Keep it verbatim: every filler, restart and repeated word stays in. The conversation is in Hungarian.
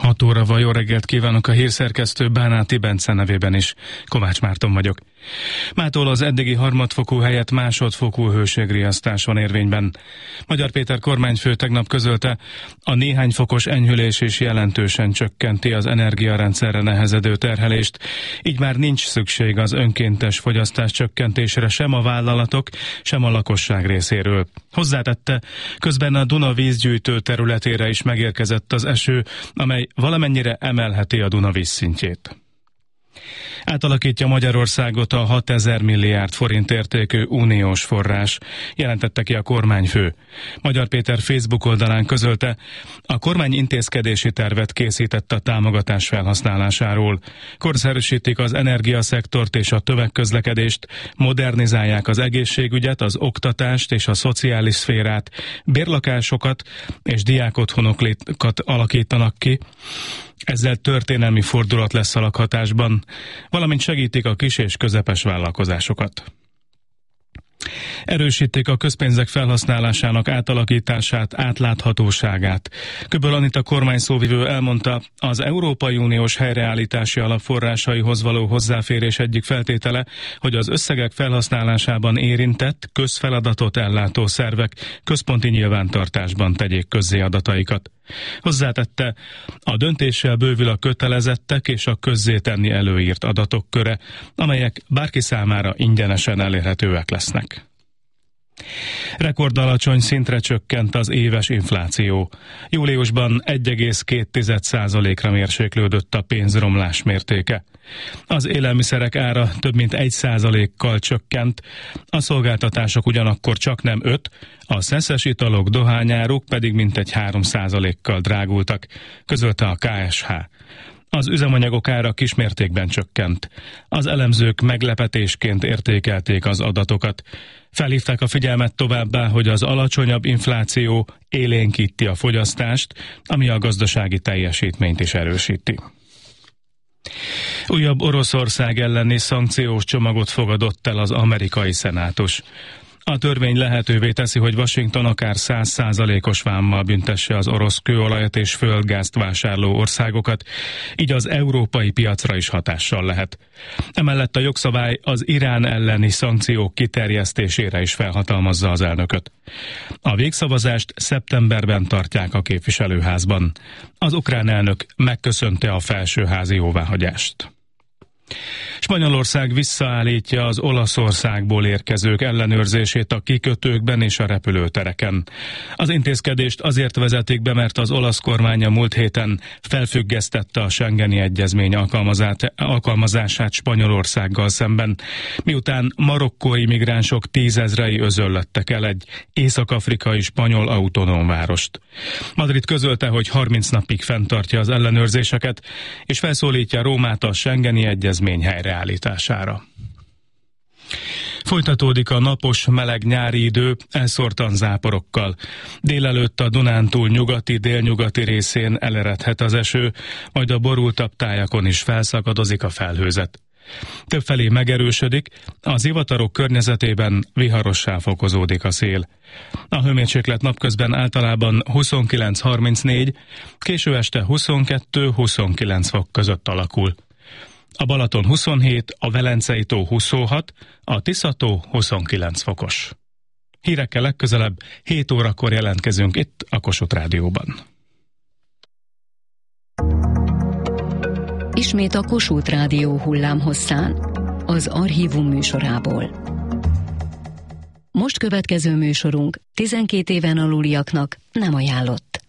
hat óra van, jó reggelt kívánok, a hírszerkesztő Bánáti Bence nevében is. Kovács Márton vagyok. Mától az eddigi harmadfokú helyett másodfokú hőségriasztás van érvényben. Magyar Péter kormányfő tegnap közölte, a néhány fokos enyhülés is jelentősen csökkenti az energiarendszerre nehezedő terhelést, így már nincs szükség az önkéntes fogyasztás csökkentésre sem a vállalatok, sem a lakosság részéről. Hozzátette, közben a Duna vízgyűjtő területére is megérkezett az eső, amely valamennyire emelheti a Duna vízszintjét. Átalakítja Magyarországot a hatezer milliárd forint értékű uniós forrás, jelentette ki a kormányfő. Magyar Péter Facebook oldalán közölte, a kormány intézkedési tervet készített a támogatás felhasználásáról. Korszerűsítik az energiaszektort és a tömegközlekedést, modernizálják az egészségügyet, az oktatást és a szociális szférát, bérlakásokat és diákotthonokat alakítanak ki. Ezzel történelmi fordulat lesz a lakhatásban, valamint segítik a kis és közepes vállalkozásokat. Erősítik a közpénzek felhasználásának átalakítását, átláthatóságát. Köböl Anita kormányszóvivő elmondta, az Európai Uniós helyreállítási alap forrásaihoz való hozzáférés egyik feltétele, hogy az összegek felhasználásában érintett, közfeladatot ellátó szervek központi nyilvántartásban tegyék közzé adataikat. Hozzátette, a döntéssel bővül a kötelezettek és a közzétenni előírt adatok köre, amelyek bárki számára ingyenesen elérhetőek lesznek. Rekordalacsony szintre csökkent az éves infláció. Júliusban egy egész két százalékra mérséklődött a pénzromlás mértéke. Az élelmiszerek ára több mint egy százalékkal csökkent, a szolgáltatások ugyanakkor csak nem öt, a szeszes italok, dohányáruk pedig mintegy három százalékkal drágultak, közölte a ká es há. Az üzemanyagok ára kismértékben csökkent. Az elemzők meglepetésként értékelték az adatokat. Felhívták a figyelmet továbbá, hogy az alacsonyabb infláció élénkíti a fogyasztást, ami a gazdasági teljesítményt is erősíti. Újabb Oroszország elleni szankciós csomagot fogadott el az amerikai szenátus. A törvény lehetővé teszi, hogy Washington akár száz százalékos vámmal büntesse az orosz kőolajat és földgázt vásárló országokat, így az európai piacra is hatással lehet. Emellett a jogszabály az Irán elleni szankciók kiterjesztésére is felhatalmazza az elnököt. A végszavazást szeptemberben tartják a képviselőházban. Az ukrán elnök megköszönte a felsőházi jóváhagyást. Spanyolország visszaállítja az Olaszországból érkezők ellenőrzését a kikötőkben és a repülőtereken. Az intézkedést azért vezetik be, mert az olasz kormány a múlt héten felfüggesztette a Schengeni egyezmény alkalmazását Spanyolországgal szemben, miután marokkói migránsok tízezrei özönlöttek el egy észak-afrikai spanyol autonóm várost. Madrid közölte, hogy harminc napig fenntartja az ellenőrzéseket, és felszólítja Rómát a Schengeni egyezmény helyreállítására. Folytatódik a napos, meleg nyári idő, elszórtan záporokkal. Délelőtt a Dunántúl nyugati, délnyugati részén eleredhet az eső, majd a borultabb tájakon is felszakadozik a felhőzet. Többfelé megerősödik, az zivatarok környezetében viharossá fokozódik a szél. A hőmérséklet napközben általában huszonkilenc-harmincnégy, késő este huszonkettő-huszonkilenc fok között alakul. A Balaton huszonhét, a Velencei tó huszonhat, a Tisza-tó huszonkilenc fokos. Hírekkel legközelebb hét órakor jelentkezünk itt a Kossuth Rádióban. Ismét a Kossuth Rádió hullámhosszán, az Archívum műsorából. Most következő műsorunk tizenkét éven aluliaknak nem ajánlott.